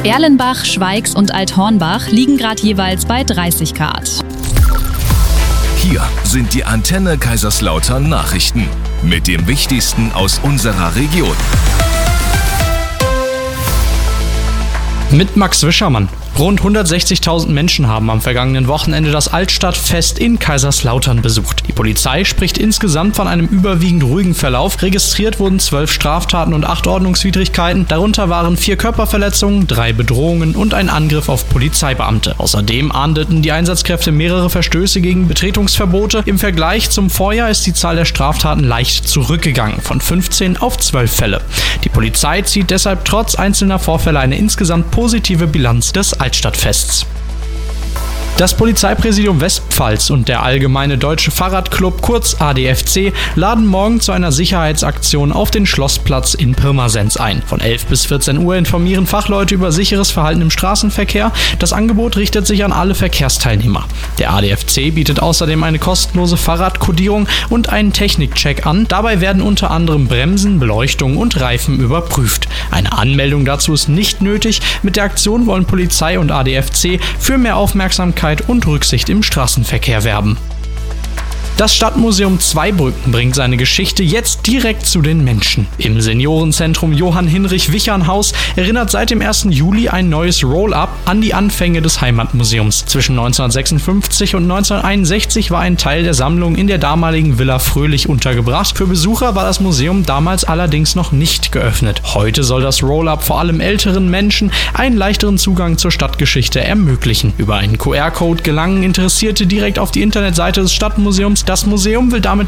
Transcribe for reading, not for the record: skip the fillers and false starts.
Erlenbach, Schweigs und Althornbach liegen gerade jeweils bei 30 Grad. Hier sind die Antenne Kaiserslautern Nachrichten mit dem Wichtigsten aus unserer Region. Mit Max Wischermann. Rund 160.000 Menschen haben am vergangenen Wochenende das Altstadtfest in Kaiserslautern besucht. Die Polizei spricht insgesamt von einem überwiegend ruhigen Verlauf. Registriert wurden 12 Straftaten und 8 Ordnungswidrigkeiten. Darunter waren 4 Körperverletzungen, 3 Bedrohungen und ein Angriff auf Polizeibeamte. Außerdem ahndeten die Einsatzkräfte mehrere Verstöße gegen Betretungsverbote. Im Vergleich zum Vorjahr ist die Zahl der Straftaten leicht zurückgegangen, von 15 auf 12 Fälle. Die Polizei zieht deshalb trotz einzelner Vorfälle eine insgesamt positive Bilanz des Altstadtfests. Das Polizeipräsidium Westpfalz und der Allgemeine Deutsche Fahrradclub, kurz ADFC, laden morgen zu einer Sicherheitsaktion auf den Schlossplatz in Pirmasens ein. Von 11 bis 14 Uhr informieren Fachleute über sicheres Verhalten im Straßenverkehr. Das Angebot richtet sich an alle Verkehrsteilnehmer. Der ADFC bietet außerdem eine kostenlose Fahrradkodierung und einen Technikcheck an. Dabei werden unter anderem Bremsen, Beleuchtung und Reifen überprüft. Eine Anmeldung dazu ist nicht nötig. Mit der Aktion wollen Polizei und ADFC für mehr Aufmerksamkeit und Rücksicht im Straßenverkehr werben. Das Stadtmuseum Zweibrücken bringt seine Geschichte jetzt direkt zu den Menschen. Im Seniorenzentrum Johann-Hinrich-Wichern-Haus erinnert seit dem 1. Juli ein neues Roll-Up an die Anfänge des Heimatmuseums. Zwischen 1956 und 1961 war ein Teil der Sammlung in der damaligen Villa Fröhlich untergebracht. Für Besucher war das Museum damals allerdings noch nicht geöffnet. Heute soll das Roll-Up vor allem älteren Menschen einen leichteren Zugang zur Stadtgeschichte ermöglichen. Über einen QR-Code gelangen Interessierte direkt auf die Internetseite des Stadtmuseums. Das Museum will damit